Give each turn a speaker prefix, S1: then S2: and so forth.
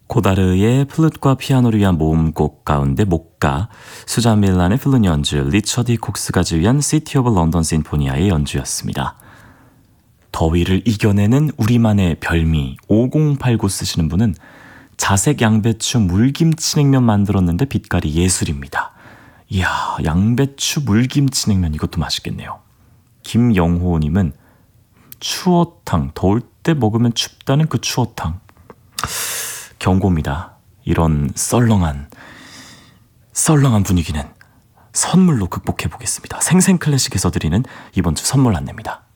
S1: 고다르의 플룻과 피아노를 위한 모음곡 가운데 목가, 수잔 밀란의 플룻 연주, 리처드 콕스가 지휘한 시티 오브 런던 심포니아의 연주였습니다. 더위를 이겨내는 우리만의 별미 5089 쓰시는 분은 자색 양배추 물김치냉면 만들었는데 빛깔이 예술입니다. 이야, 양배추 물김치냉면 이것도 맛있겠네요. 김영호님은 추어탕, 더울 때 먹으면 춥다는 그 추어탕. 경고입니다. 이런 썰렁한 분위기는 선물로 극복해 보겠습니다. 생생클래식에서 드리는 이번 주 선물 안내입니다.